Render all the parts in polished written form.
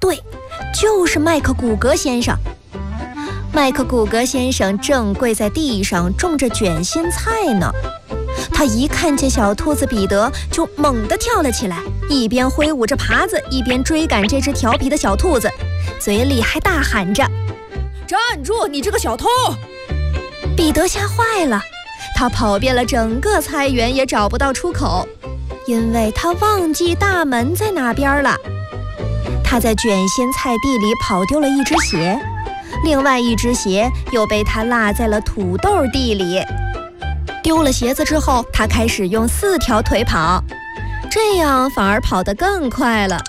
对，就是麦克古格先生。麦克古格先生正跪在地上种着卷心菜呢。他一看见小兔子彼得，就猛地跳了起来，一边挥舞着耙子，一边追赶这只调皮的小兔子，嘴里还大喊着：“ 站住，你这个小偷！” 彼得吓坏了，他跑遍了整个菜园也找不到出口，因为他忘记大门在哪边了。他在卷心菜地里跑丢了一只鞋，另外一只鞋又被他落在了土豆地里。丢了鞋子之后，他开始用4条腿跑，这样反而跑得更快了。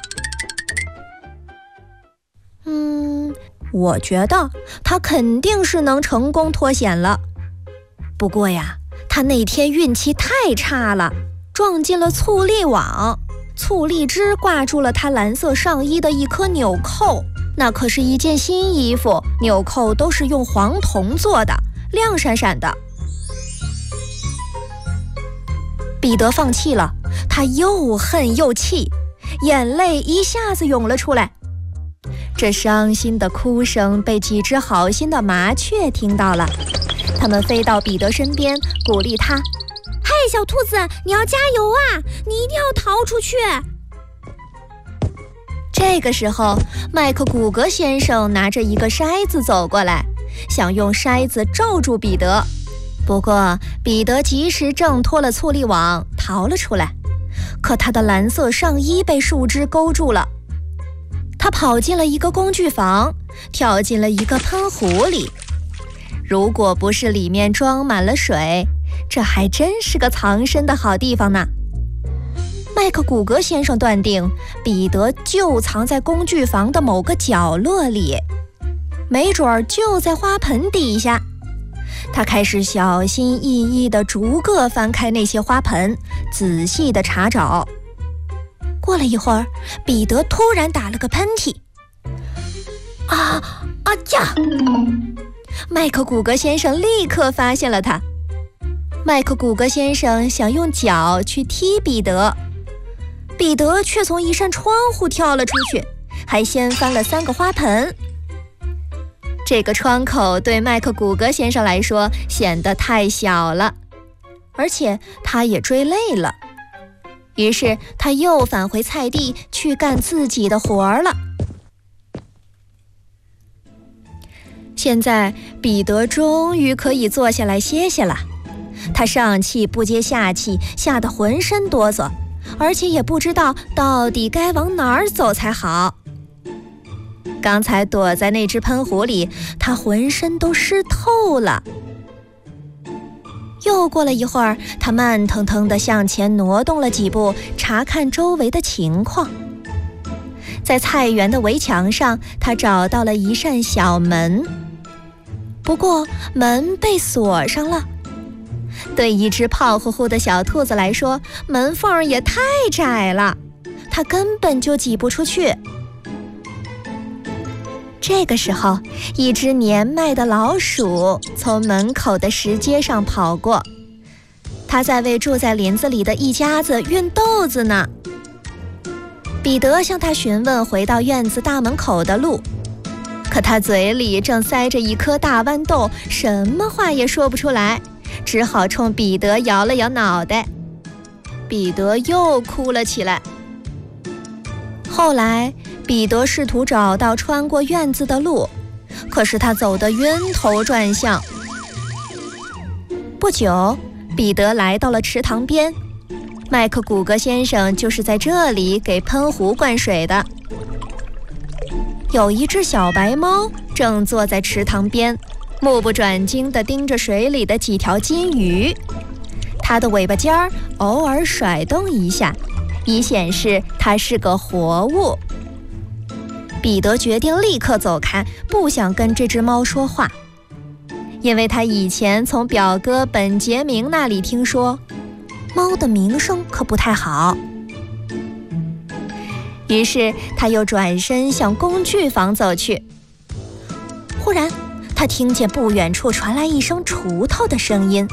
我觉得他肯定是能成功脱险了。不过呀，他那天运气太差了，撞进了醋栗网，醋栗汁挂住了他蓝色上衣的一颗纽扣。那可是一件新衣服，纽扣都是用黄铜做的，亮闪闪的。彼得放弃了，他又恨又气，眼泪一下子涌了出来。这伤心的哭声被几只好心的麻雀听到了，它们飞到彼得身边，鼓励他：“ 嘿，小兔子，你要加油啊！你一定要逃出去！” 这个时候，麦克古格先生拿着一个筛子走过来，想用筛子罩住彼得。不过，彼得及时挣脱了醋栗网，逃了出来。可他的蓝色上衣被树枝勾住了。他跑进了一个工具房，跳进了一个喷壶里。如果不是里面装满了水，这还真是个藏身的好地方呢。麦克古格先生断定，彼得就藏在工具房的某个角落里，没准儿就在花盆底下。他开始小心翼翼地逐个翻开那些花盆，仔细地查找。过了一会儿，彼得突然打了个喷嚏。呀！麦克古格先生立刻发现了他。麦克古格先生想用脚去踢彼得，彼得却从一扇窗户跳了出去，还掀翻了3个花盆。这个窗口对麦克古格先生来说显得太小了，而且他也追累了。于是他又返回菜地去干自己的活儿了。现在彼得终于可以坐下来歇歇了。他上气不接下气，吓得浑身哆嗦，而且也不知道到底该往哪儿走才好。刚才躲在那只喷壶里，他浑身都湿透了。又过了一会儿，他慢腾腾地向前挪动了几步，查看周围的情况。在菜园的围墙上，他找到了一扇小门，不过门被锁上了。对一只胖乎乎的小兔子来说，门缝也太窄了，它根本就挤不出去。这个时候，一只年迈的老鼠从门口的石阶上跑过，它在为住在林子里的一家子运豆子呢。彼得向他询问回到院子大门口的路，可他嘴里正塞着一颗大豌豆，什么话也说不出来，只好冲彼得摇了摇脑袋。彼得又哭了起来。后来彼得试图找到穿过院子的路，可是他走得晕头转向。不久，彼得来到了池塘边，麦克古格先生就是在这里给喷壶灌水的。有一只小白猫正坐在池塘边，目不转睛地盯着水里的几条金鱼，它的尾巴尖儿偶尔甩动一下，以显示它是个活物。彼得决定立刻走开，不想跟这只猫说话，因为他以前从表哥本杰明那里听说，猫的名声可不太好。于是他又转身向工具房走去。忽然，他听见不远处传来一声锄头的声音，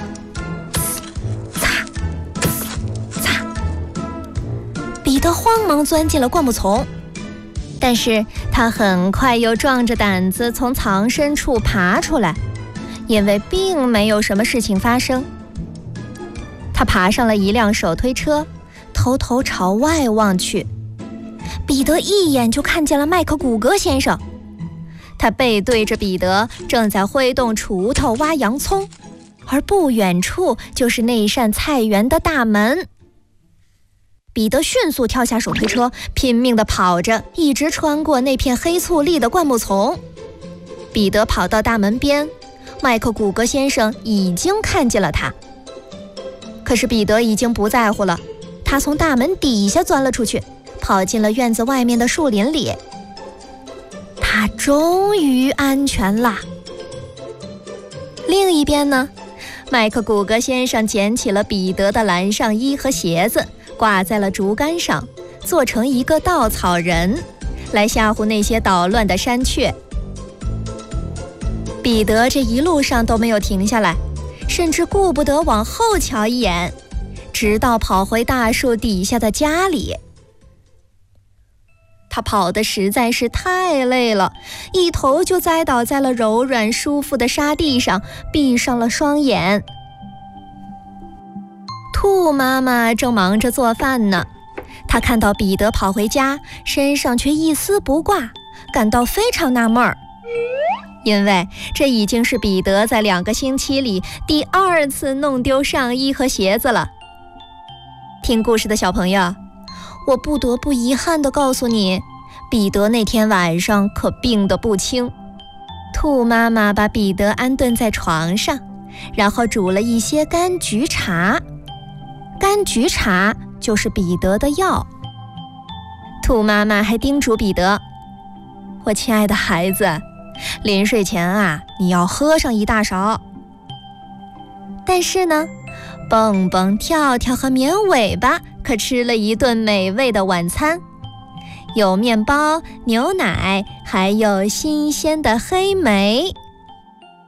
擦擦。彼得慌忙钻进了灌木丛，但但是他很快又壮着胆子从藏身处爬出来，因为并没有什么事情发生。他爬上了一辆手推车，偷偷朝外望去。彼得一眼就看见了麦克古格先生，他背对着彼得，正在挥动锄头挖洋葱，而不远处就是那扇菜园的大门。彼得迅速跳下手推车，拼命地跑着，一直穿过那片黑醋栗的灌木丛。彼得跑到大门边，麦克古格先生已经看见了他。可是彼得已经不在乎了，他从大门底下钻了出去，跑进了院子外面的树林里。他终于安全了。另一边呢，麦克古格先生捡起了彼得的蓝上衣和鞋子，挂在了竹竿上，做成一个稻草人，来吓唬那些捣乱的山雀。彼得这一路上都没有停下来，甚至顾不得往后瞧一眼，直到跑回大树底下的家里。他跑得实在是太累了，一头就栽倒在了柔软舒服的沙地上，闭上了双眼。兔妈妈正忙着做饭呢，她看到彼得跑回家，身上却一丝不挂，感到非常纳闷儿，因为这已经是彼得在2个星期里第2次弄丢上衣和鞋子了。听故事的小朋友，我不得不遗憾地告诉你，彼得那天晚上可病得不轻。兔妈妈把彼得安顿在床上，然后煮了一些柑橘茶。柑橘茶就是彼得的药。兔妈妈还叮嘱彼得，我亲爱的孩子，临睡前啊，你要喝上1大勺。但是呢，蹦蹦跳跳和绵尾巴可吃了一顿美味的晚餐，有面包、牛奶，还有新鲜的黑莓。